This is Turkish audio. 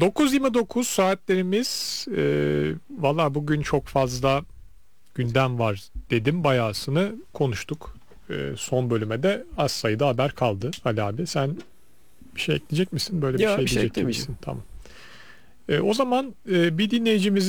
9.29 saatlerimiz. Valla bugün çok fazla gündem var dedim. Bayağısını konuştuk. Son bölüme de az sayıda haber kaldı. Ali abi, sen bir şey ekleyecek misin? Böyle bir Ya şey bir şey diyecek eklemeyeceğim. misin? Tamam. O zaman bir dinleyicimiz